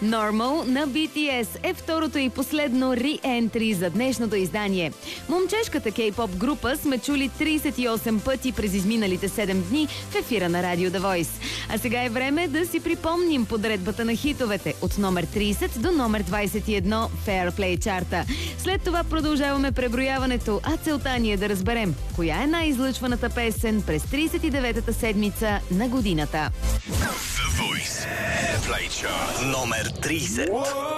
Normal на BTS е второто и последно re-entry за днешното издание. Момчешката кей-поп група сме чули 38 пъти през изминалите 7 дни в ефира на Radio The Voice. А сега е време да си припомним подредбата на хитовете от номер 30 до номер 21 Fair Play чарта. След това продължаваме преброяването, а целта ни е да разберем коя е най-излъчваната песен през 39-та седмица на годината. The Voice Play Chart номер 30.